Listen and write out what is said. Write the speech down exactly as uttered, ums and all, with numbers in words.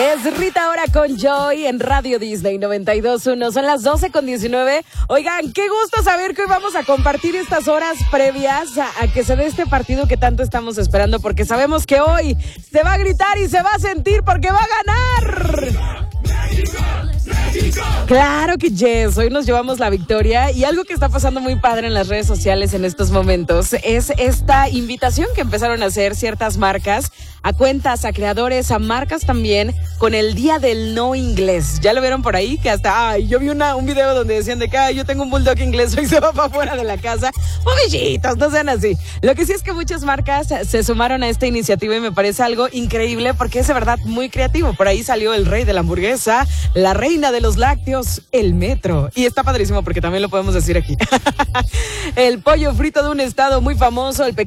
Es Rita ahora con Joy en Radio Disney noventa y dos punto uno. Son las doce con diecinueve. Oigan, qué gusto saber que hoy vamos a compartir estas horas previas a, a que se dé este partido que tanto estamos esperando, porque sabemos que hoy se va a gritar y se va a sentir porque va a ganar. Claro que yes, hoy nos llevamos la victoria y algo que está pasando muy padre en las redes sociales en estos momentos es esta invitación que empezaron a hacer ciertas marcas a cuentas, a creadores, a marcas también con el Día del No Inglés. ¿Ya lo vieron por ahí? Que hasta, ay, yo vi una, un video donde decían de que ay, yo tengo un bulldog inglés y se va para afuera de la casa. Pobrecitos, no sean así. Lo que sí es que muchas marcas se sumaron a esta iniciativa y me parece algo increíble porque es de verdad muy creativo. Por ahí salió el rey de la hamburguesa, la reina de los lácteos, el metro. Y está padrísimo porque también lo podemos decir aquí. El pollo frito de un estado muy famoso, el